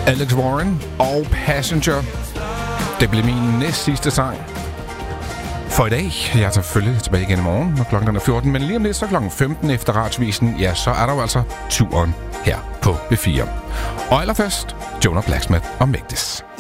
Alex Warren og Passenger. Det blev min næst sidste sang for i dag. Jeg er selvfølgelig tilbage igen i morgen, når klokken er 14. Men lige om lidt, så klokken 15 efter Radiovisen, ja, så er der jo altså turen her på B4. Og allerførst, Jonah Blacksmith og Make This.